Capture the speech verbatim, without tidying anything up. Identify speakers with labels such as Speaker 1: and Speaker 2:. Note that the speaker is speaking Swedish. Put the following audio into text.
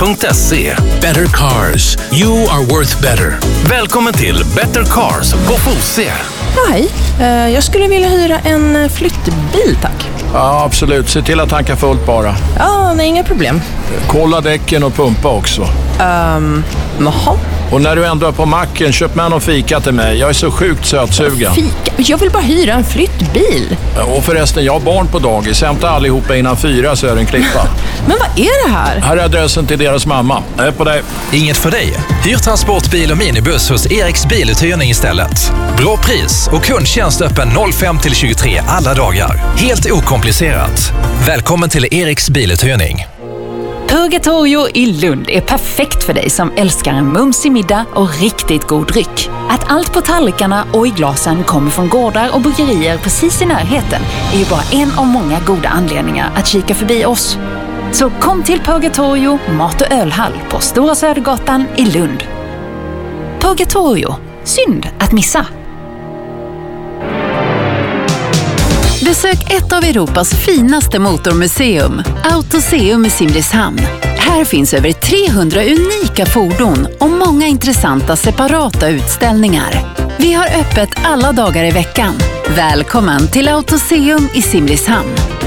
Speaker 1: punkt se.
Speaker 2: Better cars. You are worth better.
Speaker 1: Välkommen till Better Cars på Fosie.
Speaker 3: Hej, uh, jag skulle vilja hyra en flyttbil, tack.
Speaker 4: Ja, absolut. Se till att tanka fullt bara.
Speaker 3: Ja, nej, inga problem.
Speaker 4: Kolla däcken och pumpa också.
Speaker 3: Um, jaha.
Speaker 4: Och när du ändå är på macken, köp med någon fika till mig. Jag är så sjukt sötsugen.
Speaker 3: Fika? Jag vill bara hyra en flyttbil.
Speaker 4: Och förresten, jag har barn på dagis. Hämta allihopa innan fyra så är det en klippa.
Speaker 3: Men vad är det här?
Speaker 4: Här är adressen till deras mamma. Jag är på dig.
Speaker 5: Inget för dig. Hyr transportbil och minibuss hos Eriks biluthyrning istället. Bra pris och kundtjänst öppen fem till tjugotre alla dagar. Helt okomplicerat. Välkommen till Eriks biluthyrning.
Speaker 6: Purgatorio i Lund är perfekt för dig som älskar en mumsig middag och riktigt god dryck. Att allt på tallrikarna och i glasen kommer från gårdar och bryggerier precis i närheten är ju bara en av många goda anledningar att kika förbi oss. Så kom till Purgatorio mat- och ölhall på Stora Södergatan i Lund. Purgatorio, synd att missa.
Speaker 7: Besök ett av Europas finaste motormuseum, Autoseum i Simrishamn. Här finns över trehundra unika fordon och många intressanta separata utställningar. Vi har öppet alla dagar i veckan. Välkommen till Autoseum i Simrishamn.